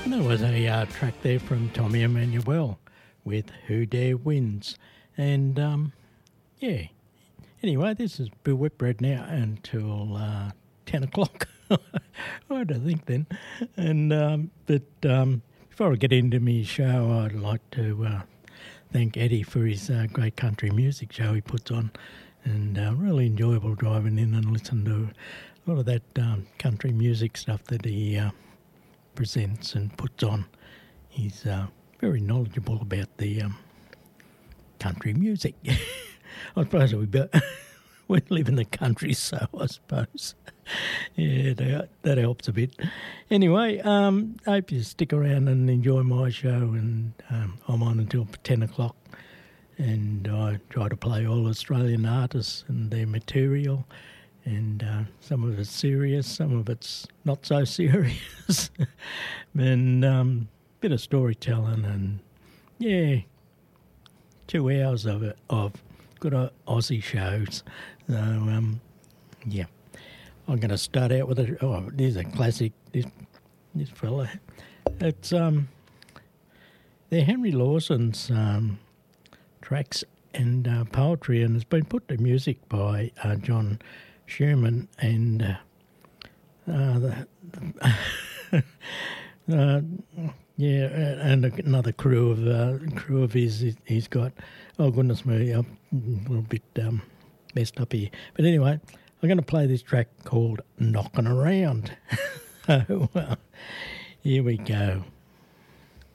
There was a track there from Tommy Emmanuel with Who Dare Wins. And, yeah. Anyway, this is Bill Whitbread now until 10 o'clock. I don't think then. And, before I get into my show, I'd like to thank Eddie for his great country music show he puts on. And really enjoyable driving in and listening to a lot of that country music stuff that he presents and puts on. He's very knowledgeable about the country music. I suppose we live in the country, so I suppose. Yeah, that helps a bit. Anyway, I hope you stick around and enjoy my show, and I'm on until 10 o'clock, and I try to play all Australian artists and their material, and some of it's serious, some of it's not so serious, and bit of storytelling, and yeah, 2 hours of it, of good Aussie shows. So, yeah, I'm going to start out with this is a classic, this fella. It's, they're Henry Lawson's tracks and poetry, and it's been put to music by John Sherman and yeah, and another crew of his. He's got, oh goodness me, I'm a little bit messed up here. But anyway, I'm going to play this track called "Knocking Around." Well, here we go.